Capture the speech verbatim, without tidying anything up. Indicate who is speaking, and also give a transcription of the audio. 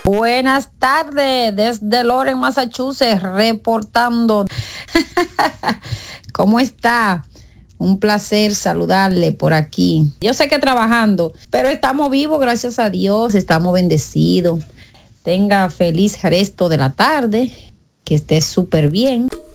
Speaker 1: Buenas tardes, desde Loren, Massachusetts, reportando. ¿Cómo está? Un placer saludarle por aquí. Yo sé que trabajando, pero estamos vivos, gracias a Dios, estamos bendecidos. Tenga feliz resto de la tarde, que esté súper bien.